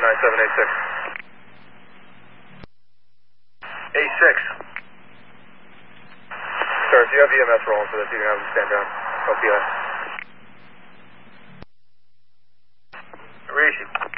9786. A6. Sir, if you have EMS rolling for this, you can have them stand down. Don't be late. Rishi.